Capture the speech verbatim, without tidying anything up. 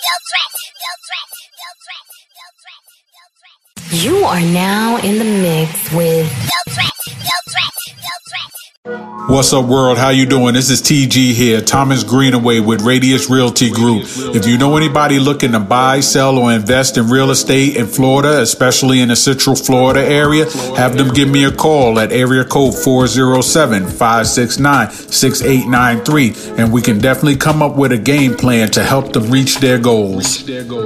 You are now in the mix with What's up, world? How you doing? This is T G here, Thomas Greenaway with Radius Realty Group. If you know anybody looking to buy, sell, or invest in real estate in Florida, especially in the Central Florida area, have them give me a call at area code four oh seven, five six nine, six eight nine three, and we can definitely come up with a game plan to help them reach their goals.